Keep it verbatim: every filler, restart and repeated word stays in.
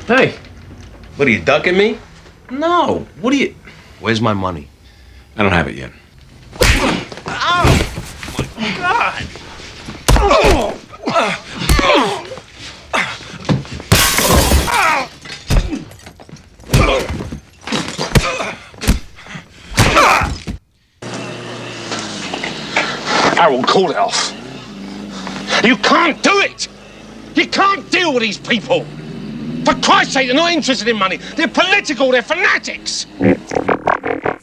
Hey, what are you ducking me? No. What are you... Where's my money? I don't have it yet. Ow! My God! Oh! Harold, call it off. You can't do it! You can't deal with these people! For Christ's sake, they're not interested in money. They're political, they're fanatics!